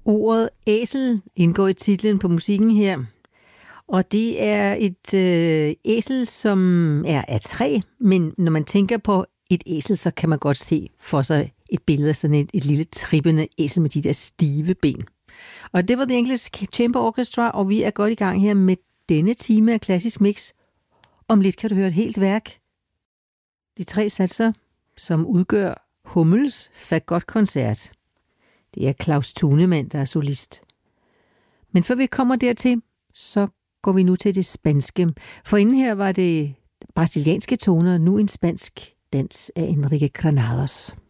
Ordet æsel indgår i titlen på musikken her, og det er et æsel, som er af træ, men når man tænker på et æsel, så kan man godt se for sig et billede af sådan et lille trippende æsel med de der stive ben. Og det var The English Chamber Orchestra, og vi er godt i gang her med denne time af Klassisk Mix. Om lidt kan du høre et helt værk. De 3 satser, som udgør Hummels Fagotkoncert. Det er Klaus Thunemann, der er solist. Men før vi kommer dertil, så går vi nu til det spanske. For inden her var det brasilianske toner, nu en spansk dans af Enrique Granados.